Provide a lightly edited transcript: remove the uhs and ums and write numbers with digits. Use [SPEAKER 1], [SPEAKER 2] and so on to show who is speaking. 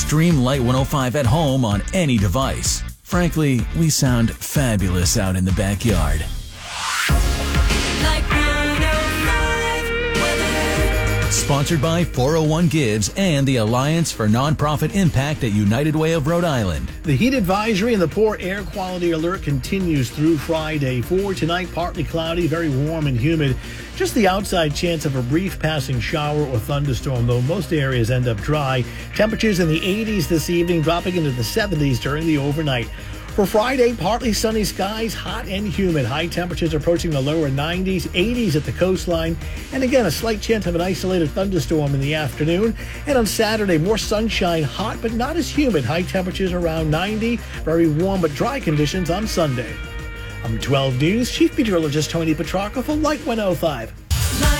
[SPEAKER 1] Stream Light 105 at home on any device. Frankly, we sound fabulous out in the backyard.
[SPEAKER 2] Like 105 weather.
[SPEAKER 1] Sponsored by 401 Gives and the Alliance for Nonprofit Impact at United Way of Rhode Island.
[SPEAKER 3] The heat advisory and the poor air quality alert continues through Friday. For tonight, partly cloudy, very warm and humid. Just the outside chance of a brief passing shower or thunderstorm, though most areas end up dry. Temperatures in the 80s this evening, dropping into the 70s during the overnight. For Friday, partly sunny skies, hot and humid. High temperatures approaching the lower 90s, 80s at the coastline. And again, a slight chance of an isolated thunderstorm in the afternoon. And on Saturday, more sunshine, hot but not as humid. High temperatures around 90, very warm but dry conditions on Sunday. I'm 12 News Chief Meteorologist Tony Petrarca for Light 105.